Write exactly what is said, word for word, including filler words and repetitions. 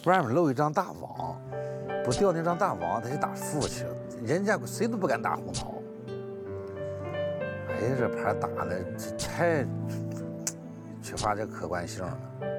不然漏一张大网，不掉那张大网，他就打负去了。人家谁都不敢打红桃。哎呀，这牌打的这太缺乏这客观性了。